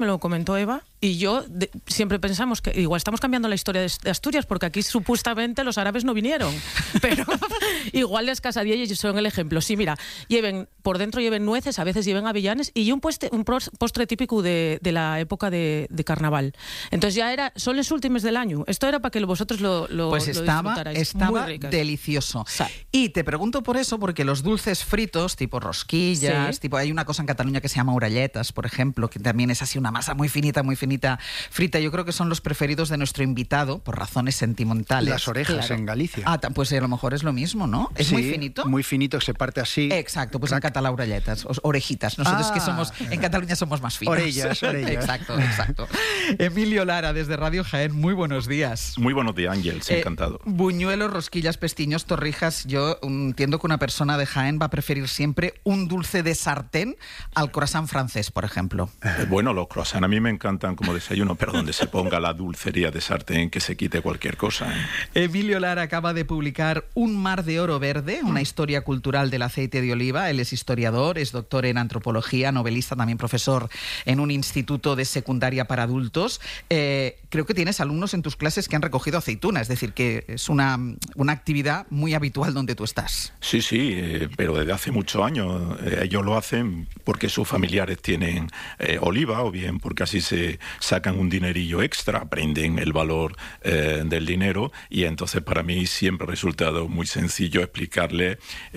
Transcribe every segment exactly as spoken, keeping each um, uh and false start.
me lo comentó Eva, y yo de, siempre pensamos que igual estamos cambiando la historia de, de Asturias, porque aquí supuestamente los árabes no vinieron, pero igual les casadía y ellos son el ejemplo. Sí, mira, lleven por dentro lleven nueces, a veces lleven avellanes, y un, pueste, un postre típico de, de la época de, de carnaval. Entonces ya era, son los últimos del año. Esto era para que vosotros lo, lo, pues lo estaba, disfrutarais. estaba Muy ricas. Delicioso. Sí. Y te pregunto por eso, porque los dulces fritos, tipo rosquillas, sí. tipo hay una cosa en Cataluña que se llama orelletas, por ejemplo, que también es así una masa muy finita, muy finita, frita. Yo creo que son los preferidos de nuestro invitado, por razones sentimentales. Las orejas claro. en Galicia. Ah, pues a lo mejor es lo mismo, ¿no? ¿Es sí, muy finito? Muy finito, que se parte así. Exacto, pues en catalán orelletas, orejitas. Nosotros ah, que somos, en Cataluña somos más finos. Orellas, orellas. Exacto, exacto. Emilio Lara, desde Radio Jaén, muy buenos días. Muy buenos días, Ángel, sí, eh, encantado. Buñuelos, rosquillas, pestiños, torrijas. Yo entiendo que una persona de Jaén va a preferir siempre un dulce de sartén al croissant francés, por ejemplo. Eh, bueno, los croissants a mí me encantan como desayuno, pero donde se ponga la dulcería de sartén, que se quite cualquier cosa. ¿eh? Emilio Lara acaba de publicar Un mar de oro verde, una historia cultural del aceite de oliva. Él es historiador, es doctor en antropología, novelista, también profesor en un instituto de secundaria para adultos. Eh, creo que tienes alumnos en tus clases que han recogido aceituna, es decir, que es una, una actividad muy habitual donde tú estás. Sí, sí, eh, pero desde hace muchos años eh, ellos lo hacen porque sus familiares tienen eh, oliva, o bien porque así se sacan un dinerillo extra, aprenden el valor eh, del dinero, y entonces para mí siempre ha resultado muy sencillo explicarle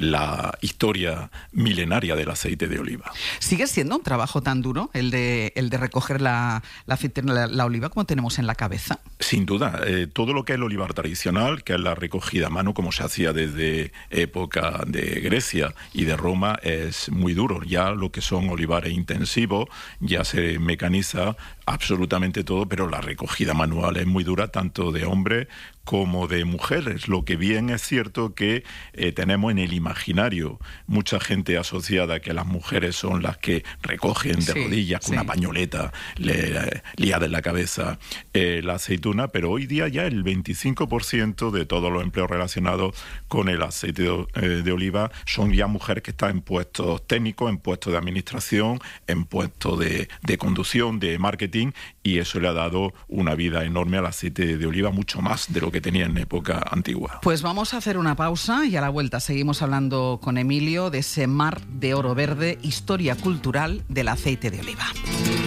la historia milenaria del aceite de oliva. ¿Sigue siendo un trabajo tan duro el de, el de recoger la, la, la, la oliva como tenemos en la cabeza? Sin duda, eh, todo lo que es el olivar tradicional, que es la recogida a mano como se hacía desde época de Grecia y de Roma, es muy duro. Ya lo que son olivares intensivos ya se mecaniza absolutamente todo, pero la recogida manual es muy dura, tanto de hombres como de mujeres. Lo que bien es cierto que eh, tenemos en el imaginario mucha gente asociada que las mujeres son las que recogen de sí, rodillas con sí. una pañoleta le, liada en la cabeza eh, la aceituna, pero hoy día ya el veinticinco por ciento de todos los empleos relacionados con el aceite de, eh, de oliva son ya mujeres que están en puestos técnicos, en puestos de administración, en puestos de, de conducción, de marketing, y eso le ha dado una vida enorme al aceite de oliva, mucho más de lo que tenía en época antigua. Pues vamos a hacer una pausa y a la vuelta seguimos hablando con Emilio de ese mar de oro verde, historia cultural del aceite de oliva.